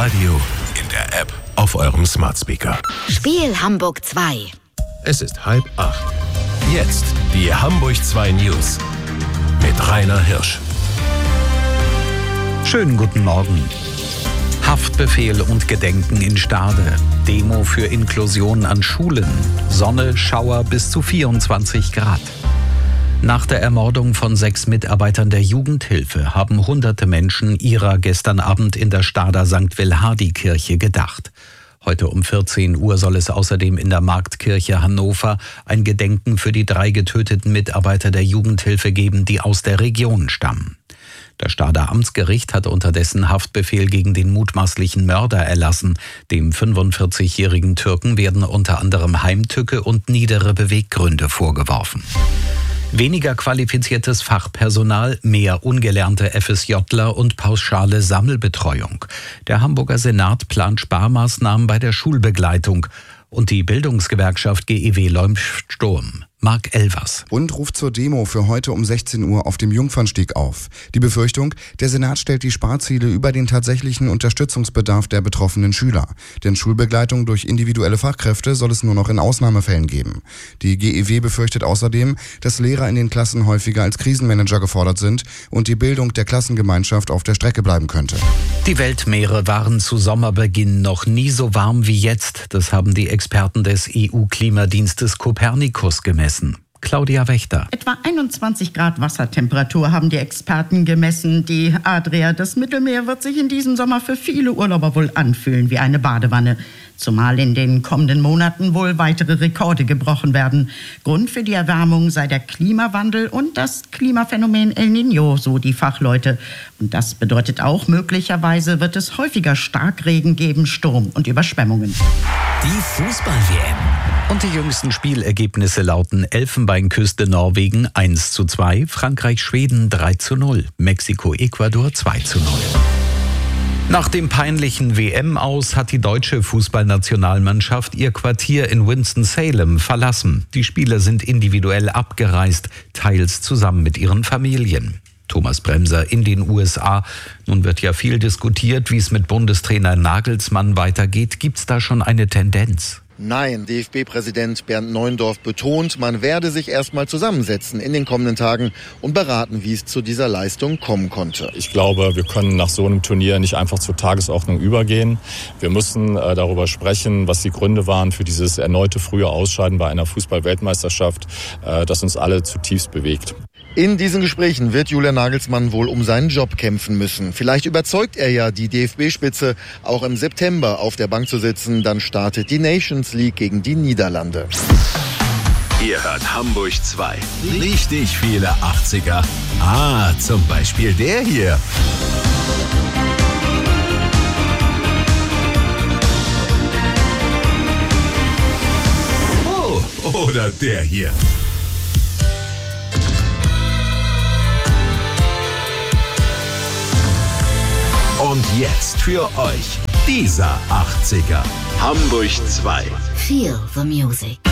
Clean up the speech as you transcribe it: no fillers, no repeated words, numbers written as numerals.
Radio, in der App, auf eurem Smart Speaker. Spiel Hamburg 2. Es ist 7:30. Jetzt die Hamburg 2 News mit Rainer Hirsch. Schönen guten Morgen. Haftbefehl und Gedenken in Stade. Demo für Inklusion an Schulen. Sonne, Schauer bis zu 24 Grad. Nach der Ermordung von 6 Mitarbeitern der Jugendhilfe haben hunderte Menschen ihrer gestern Abend in der Stader St. Wilhardi-Kirche gedacht. Heute um 14 Uhr soll es außerdem in der Marktkirche Hannover ein Gedenken für die 3 getöteten Mitarbeiter der Jugendhilfe geben, die aus der Region stammen. Das Stader Amtsgericht hat unterdessen Haftbefehl gegen den mutmaßlichen Mörder erlassen. Dem 45-jährigen Türken werden unter anderem Heimtücke und niedere Beweggründe vorgeworfen. Weniger qualifiziertes Fachpersonal, mehr ungelernte FSJler und pauschale Sammelbetreuung. Der Hamburger Senat plant Sparmaßnahmen bei der Schulbegleitung. Und die Bildungsgewerkschaft GEW läuft Sturm. Marc Elvers. Bund ruft zur Demo für heute um 16 Uhr auf dem Jungfernstieg auf. Die Befürchtung, der Senat stellt die Sparziele über den tatsächlichen Unterstützungsbedarf der betroffenen Schüler. Denn Schulbegleitung durch individuelle Fachkräfte soll es nur noch in Ausnahmefällen geben. Die GEW befürchtet außerdem, dass Lehrer in den Klassen häufiger als Krisenmanager gefordert sind und die Bildung der Klassengemeinschaft auf der Strecke bleiben könnte. Die Weltmeere waren zu Sommerbeginn noch nie so warm wie jetzt. Das haben die Experten des EU-Klimadienstes Copernicus gemessen. Claudia Wächter. Etwa 21 Grad Wassertemperatur haben die Experten gemessen. Die Adria, das Mittelmeer, wird sich in diesem Sommer für viele Urlauber wohl anfühlen wie eine Badewanne. Zumal in den kommenden Monaten wohl weitere Rekorde gebrochen werden. Grund für die Erwärmung sei der Klimawandel und das Klimaphänomen El Niño, so die Fachleute. Und das bedeutet auch, möglicherweise wird es häufiger Starkregen geben, Sturm und Überschwemmungen. Die Fußball-WM. Und die jüngsten Spielergebnisse lauten: Elfenbeinküste Norwegen 1:2, Frankreich-Schweden 3:0, Mexiko-Ecuador 2:0. Nach dem peinlichen WM-Aus hat die deutsche Fußballnationalmannschaft ihr Quartier in Winston-Salem verlassen. Die Spieler sind individuell abgereist, teils zusammen mit ihren Familien. Thomas Bremser in den USA. Nun wird ja viel diskutiert, wie es mit Bundestrainer Nagelsmann weitergeht. Gibt's da schon eine Tendenz? Nein, DFB-Präsident Bernd Neuendorf betont, man werde sich erstmal zusammensetzen in den kommenden Tagen und beraten, wie es zu dieser Leistung kommen konnte. Ich glaube, wir können nach so einem Turnier nicht einfach zur Tagesordnung übergehen. Wir müssen darüber sprechen, was die Gründe waren für dieses erneute frühe Ausscheiden bei einer Fußball-Weltmeisterschaft, das uns alle zutiefst bewegt. In diesen Gesprächen wird Julian Nagelsmann wohl um seinen Job kämpfen müssen. Vielleicht überzeugt er ja die DFB-Spitze, auch im September auf der Bank zu sitzen. Dann startet die Nations League gegen die Niederlande. Ihr hört Hamburg 2. Richtig viele 80er. Zum Beispiel der hier. Oh, oder der hier. Und jetzt für euch dieser 80er. Hamburg 2. Feel the music.